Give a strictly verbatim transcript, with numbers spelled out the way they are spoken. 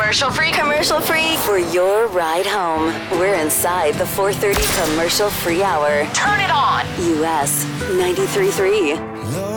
Commercial free. Commercial free for your ride home. We're inside the four thirty commercial free hour. Turn it on. U S ninety-three point three.